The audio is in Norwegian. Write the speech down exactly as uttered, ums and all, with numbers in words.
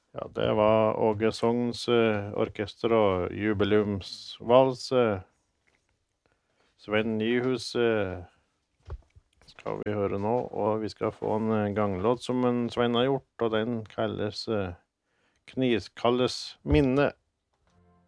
Ja, det var Åge Sogns eh, orkester og jubileumsvals. eh, Sven Nyhus eh, skal vi høre nå, og vi skal få en eh, ganglåt som en Svein har gjort, og den kalles eh, Knivskalles minne.